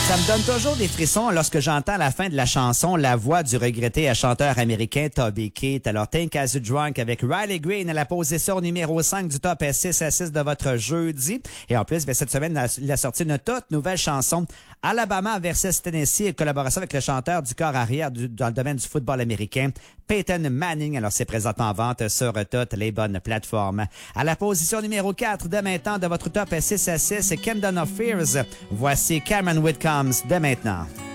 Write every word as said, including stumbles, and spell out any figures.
Ça me donne toujours des frissons lorsque j'entends à la fin de la chanson la voix du regretté chanteur américain Toby Keith. Alors, Think As You Drunk avec Riley Green à la position numéro cinq du top six à six de votre jeudi. Et en plus, bien, cette semaine, il a sorti une toute nouvelle chanson, Alabama versus Tennessee, en collaboration avec le chanteur du corps arrière du, dans le domaine du football américain, Peyton Manning. Alors, c'est présentement en vente sur toutes les bonnes plateformes. À la position numéro quatre de maintenant de votre top six à six, Kingdom of Fears. Voici Cameron Whitcombs de maintenant.